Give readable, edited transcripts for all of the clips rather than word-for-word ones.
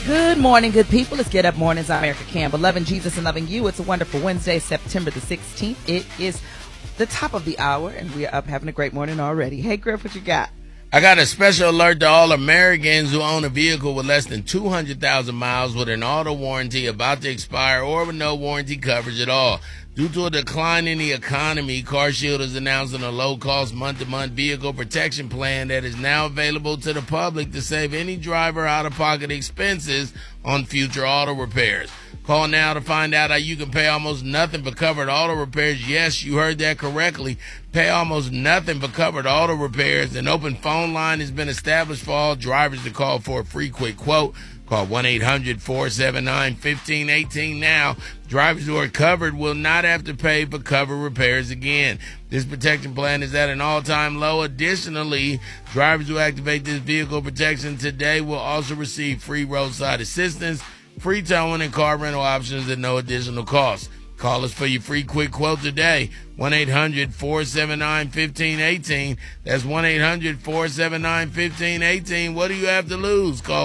Good morning, good people. Let's get up mornings. I'm Erica Campbell, loving Jesus and loving you. It's a wonderful Wednesday, September the 16th. It is the top of the hour, and we are up having a great morning already. Hey, Griff, what you got? I got a special alert to all Americans who own a vehicle with less than 200,000 miles with an auto warranty about to expire or with no warranty coverage at all. Due to a decline in the economy, CarShield is announcing a low-cost month-to-month vehicle protection plan that is now available to the public to save any driver out-of-pocket expenses on future auto repairs. Call now to find out how you can pay almost nothing for covered auto repairs. Yes, you heard that correctly. Pay almost nothing for covered auto repairs. An open phone line has been established for all drivers to call for a free quick quote. Call 1-800-479-1518 now. Drivers who are covered will not have to pay for covered repairs again. This protection plan is at an all-time low. Additionally, drivers who activate this vehicle protection today will also receive free roadside assistance, free towing, and car rental options at no additional cost. Call us for your free quick quote today, 1-800-479-1518. That's 1-800-479-1518. What do you have to lose? Call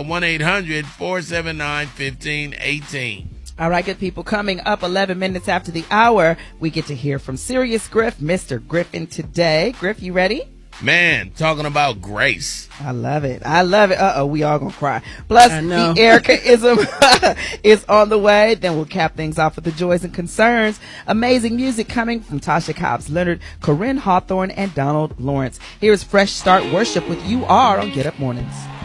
1-800-479-1518. All right, good people. Coming up 11 minutes after the hour, we get to hear from Serious Griff, Mr. Griffin today. Griff, you ready? Man, talking about grace. I love it. I love it. We all gonna cry. Plus, the Erica-ism is on the way. Then we'll cap things off with the joys and concerns. Amazing music coming from Tasha Cobbs Leonard, Corinne Hawthorne, and Donald Lawrence. Here's Fresh Start Worship with You Are on Get Up Mornings.